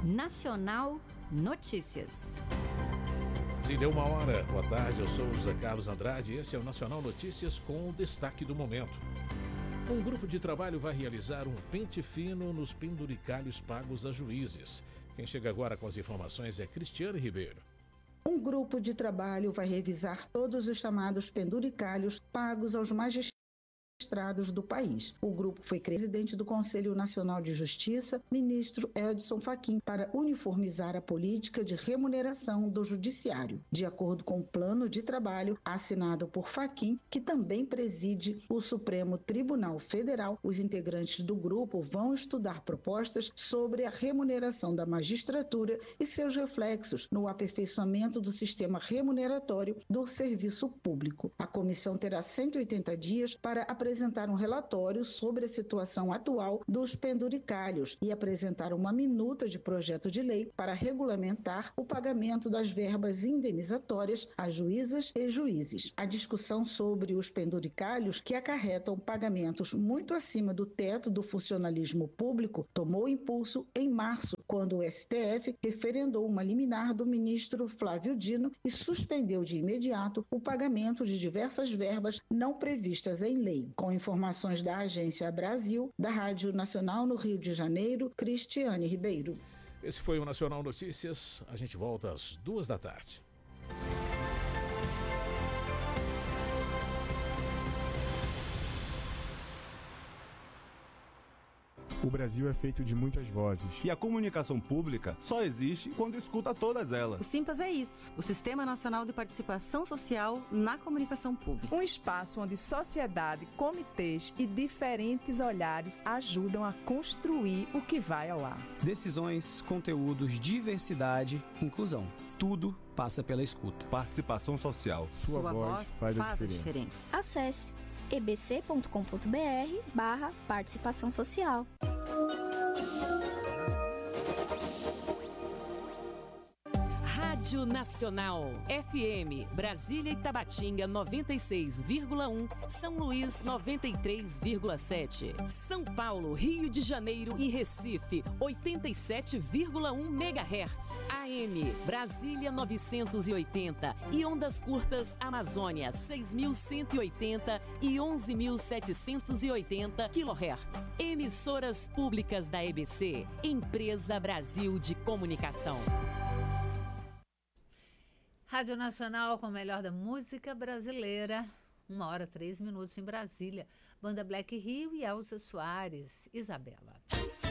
Nacional Notícias. Se deu 1h, boa tarde, eu sou o José Carlos Andrade e esse é o Nacional Notícias com o destaque do momento. Um grupo de trabalho vai realizar um pente fino nos penduricalhos pagos a juízes. Quem chega agora com as informações é Cristiane Ribeiro. Um grupo de trabalho vai revisar todos os chamados penduricalhos pagos aos magistrados do país. O grupo foi presidente do Conselho Nacional de Justiça, ministro Edson Fachin, para uniformizar a política de remuneração do judiciário. De acordo com o plano de trabalho assinado por Fachin, que também preside o Supremo Tribunal Federal, os integrantes do grupo vão estudar propostas sobre a remuneração da magistratura e seus reflexos no aperfeiçoamento do sistema remuneratório do serviço público. A comissão terá 180 dias para apresentar um relatório sobre a situação atual dos penduricalhos e apresentar uma minuta de projeto de lei para regulamentar o pagamento das verbas indenizatórias a juízas e juízes. A discussão sobre os penduricalhos, que acarretam pagamentos muito acima do teto do funcionalismo público, tomou impulso em março, quando o STF referendou uma liminar do ministro Flávio Dino e suspendeu de imediato o pagamento de diversas verbas não previstas em lei. Com informações da Agência Brasil, da Rádio Nacional no Rio de Janeiro, Cristiane Ribeiro. Esse foi o Nacional Notícias. A gente volta às 14h. O Brasil é feito de muitas vozes. E a comunicação pública só existe quando escuta todas elas. O Simpas é isso, o Sistema Nacional de Participação Social na Comunicação Pública. Um espaço onde sociedade, comitês e diferentes olhares ajudam a construir o que vai ao ar. Decisões, conteúdos, diversidade, inclusão. Tudo passa pela escuta. Participação social. Sua voz faz a diferença. Acesse ebc.com.br/participação social. Rádio Nacional, FM, Brasília e Tabatinga 96,1, São Luís 93,7, São Paulo, Rio de Janeiro e Recife 87,1 MHz, AM, Brasília 980 e ondas curtas Amazônia 6.180 e 11.780 kHz. Emissoras públicas da EBC, Empresa Brasil de Comunicação. Rádio Nacional com o melhor da música brasileira. 1h03 em Brasília. Banda Black Rio e Elza Soares. Isabela.